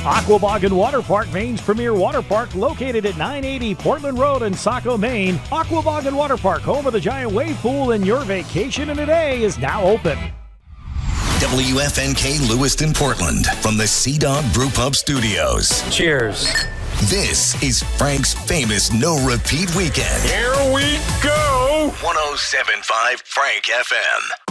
Aquabog Water Park, Maine's premier water park, located at 980 Portland Road in Saco, Maine. Aquabog Water Park, home of the giant wave pool, and your vacation in a day is now open. WFNK Lewiston, Portland, from the Sea Dog Brew Pub Studios. Cheers. This is Frank's famous no-repeat weekend. Here we go. 107.5 Frank FM.